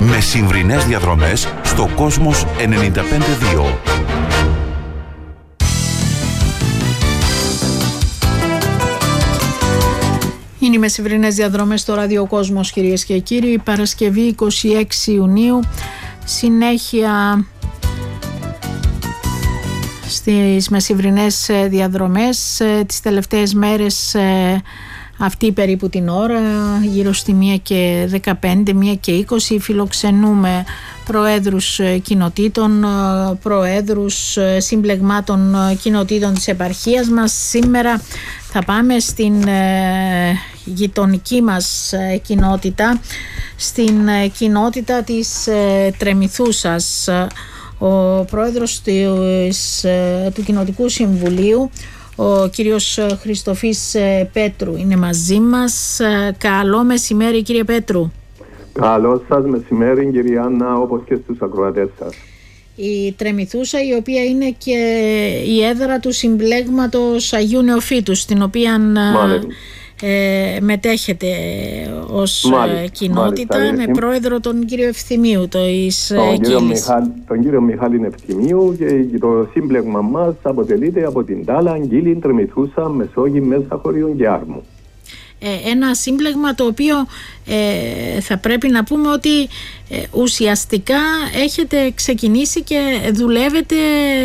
Μεσημβρινές διαδρομές στο Κόσμος 95.2. Είναι οι μεσημβρινές διαδρομές στο ραδιοκόσμος, κυρίες και κύριοι. Παρασκευή 26 Ιουνίου. Συνέχεια στις μεσημβρινές διαδρομές. Τις τελευταίες μέρες αυτή περίπου την ώρα, γύρω στη 1:15, 1:20, φιλοξενούμε προέδρους κοινοτήτων, προέδρους συμπλεγμάτων κοινοτήτων της επαρχίας μας. Σήμερα θα πάμε στην γειτονική μας κοινότητα, στην κοινότητα της Τρεμηθούσας. Ο πρόεδρος του Κοινοτικού Συμβουλίου, ο κύριος Χριστοφής Πέτρου, είναι μαζί μας. Καλό μεσημέρι, κύριε Πέτρου. Καλό σας μεσημέρι, κυρία Άννα, όπως και στους ακροατές σας. Η Τρεμηθούσα, η οποία είναι και η έδρα του συμπλέγματος Αγίου Νεοφύτου, στην οποία μετέχετε ως κοινότητα, με πρόεδρο τον κύριο Ευθυμίου, τον κύριο Μιχάλη Ευθυμίου, και το σύμπλεγμα μας αποτελείται από την Τάλα, Γκίλη, Τρεμηθούσα, Μεσόγειο, Μέσαχωριον και Άρμου. Ένα σύμπλεγμα το οποίο θα πρέπει να πούμε ότι ουσιαστικά έχετε ξεκινήσει και δουλεύετε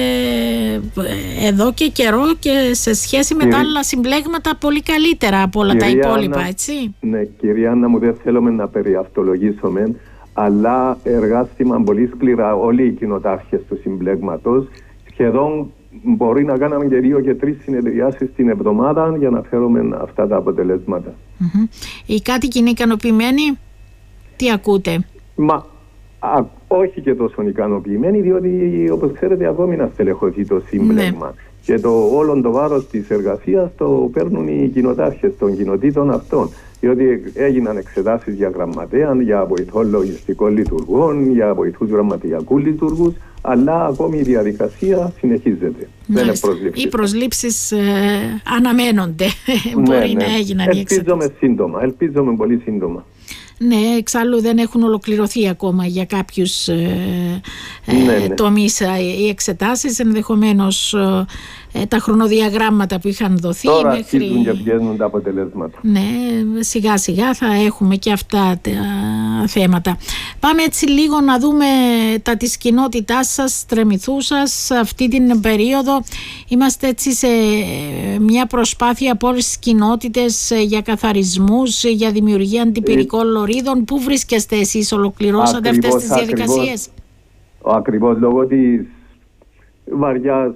εδώ και καιρό και σε σχέση με τα άλλα συμπλέγματα πολύ καλύτερα από όλα τα υπόλοιπα, έτσι. Ναι, κυρία Άννα μου, δεν θέλουμε να περιαυτολογήσουμε, αλλά εργάστηκαν πολύ σκληρά όλοι οι κοινοτάρχες του συμπλέγματος. Σχεδόν μπορεί να κάναμε και 2 και 3 συνεδριάσεις την εβδομάδα για να φέρουμε αυτά τα αποτελέσματα. Οι κάτοικοι είναι ικανοποιημένοι? Τι ακούτε? Όχι και τόσο ικανοποιημένοι, διότι όπως ξέρετε ακόμη να στελεχωθεί το σύμπλεγμα. Ναι. Και όλο το βάρος της εργασίας το παίρνουν οι κοινοτάρχες των κοινοτήτων αυτών. Διότι έγιναν εξετάσεις για γραμματέα, για βοηθό λογιστικών λειτουργών, για βοηθούς γραμματιακού λειτουργούς, αλλά ακόμη η διαδικασία συνεχίζεται. Δεν είναι προσλήψεις. Οι προσλήψεις αναμένονται. Μπορεί να έγιναν οι εξετάσεις. Ελπίζομαι πολύ σύντομα. Ναι, εξάλλου δεν έχουν ολοκληρωθεί ακόμα για κάποιους τομείς οι εξετάσεις, ενδεχομένως τα χρονοδιαγράμματα που είχαν δοθεί. Τώρα αρχίζουν και βγαίνουν τα αποτελέσματα. Ναι, σιγά σιγά θα έχουμε και αυτά τα θέματα. Πάμε έτσι λίγο να δούμε τα της κοινότητάς σας, Τρεμηθούσας. Αυτή την περίοδο είμαστε έτσι σε μια προσπάθεια από όλες τις κοινότητες για καθαρισμούς, για δημιουργία αντιπυρικών λωρίδων. Πού βρίσκεστε εσείς, ολοκληρώσατε αυτές τις διαδικασίες? Ακριβώς λόγω της βαριάς,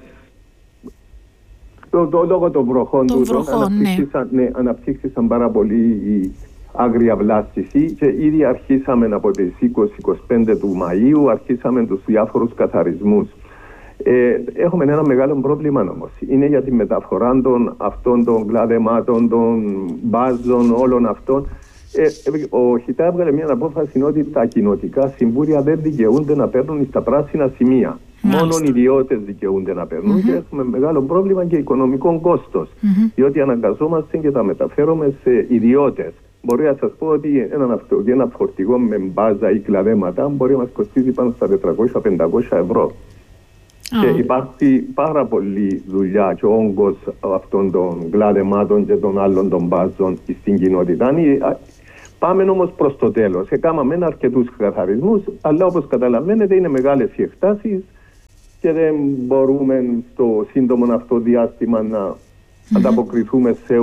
λόγω των βροχών αναπτύχθησαν πάρα πολύ η άγρια βλάστηση και ήδη αρχίσαμε από τις 20-25 του Μαΐου, αρχίσαμε τους διάφορους καθαρισμούς. Έχουμε ένα μεγάλο πρόβλημα όμως. Είναι για τη μεταφορά αυτών των κλαδεμάτων, των μπάζων, όλων αυτών. Ο ΧΙΤΑ έβγαλε μια απόφαση ότι τα κοινοτικά συμβούλια δεν δικαιούνται να παίρνουν στα πράσινα σημεία. Μόνο οι ιδιώτες δικαιούνται να παίρνουν και έχουμε μεγάλο πρόβλημα και οικονομικό κόστος. Διότι αναγκαζόμαστε και τα μεταφέρουμε σε ιδιώτες. Μπορεί να σας πω ότι ένα φορτηγό με μπάζα ή κλαδέματα μπορεί να μας κοστίζει πάνω στα 400-500 ευρώ. Και υπάρχει πάρα πολλή δουλειά και όγκος αυτών των κλαδεμάτων και των άλλων των μπάζων στην κοινότητα. Πάμε όμως προς το τέλος. Έκαναμε αρκετούς καθαρισμούς, αλλά όπως καταλαβαίνετε είναι μεγάλες οι εκτάσεις και δεν μπορούμε στο σύντομο αυτό διάστημα να ανταποκριθούμε σε